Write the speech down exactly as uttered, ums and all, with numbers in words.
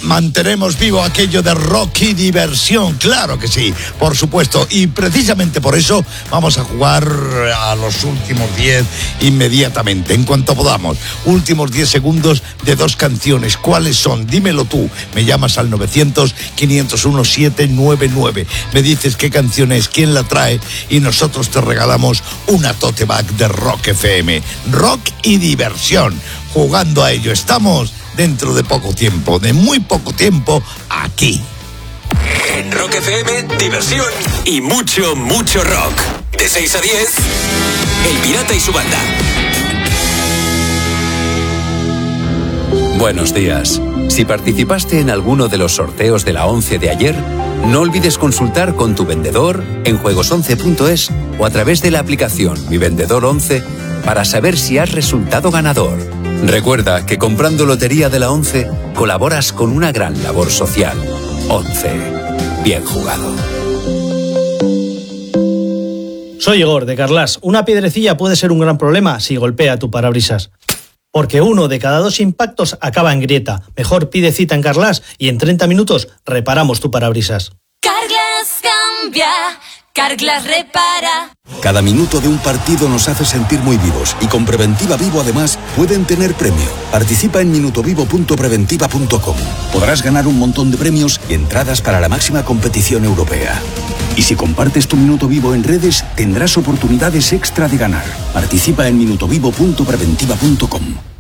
mantenemos vivo aquello de rock y diversión, claro que sí, por supuesto, y precisamente por eso vamos a jugar a los últimos diez inmediatamente, en cuanto podamos. Últimos diez segundos de dos canciones. ¿Cuáles son? Dímelo tú. Me llamas al novecientos, quinientos uno, setecientos noventa y nueve. Me dices qué canción es, quién la trae y nosotros te regalamos una tote bag de Rock F M. Rock y diversión. Jugando a ello estamos dentro de poco tiempo, de muy poco tiempo, aquí. En Rock F M, diversión y mucho, mucho rock. De seis a diez, El Pirata y su banda. Buenos días. Si participaste en alguno de los sorteos de la once de ayer, no olvides consultar con tu vendedor en juegos once punto es o a través de la aplicación Mi Vendedor once para saber si has resultado ganador. Recuerda que comprando Lotería de la once colaboras con una gran labor social. once. Bien jugado. Soy Igor, de Carlas. Una piedrecilla puede ser un gran problema si golpea tu parabrisas. Porque uno de cada dos impactos acaba en grieta. Mejor pide cita en Carlas y en treinta minutos reparamos tu parabrisas. Carglass cambia, Carglass repara. Cada minuto de un partido nos hace sentir muy vivos y con Preventiva Vivo además pueden tener premio. Participa en minutovivo punto preventiva punto com. Podrás ganar un montón de premios y entradas para la máxima competición europea. Y si compartes tu Minuto Vivo en redes, tendrás oportunidades extra de ganar. Participa en minutovivo punto preventiva punto com.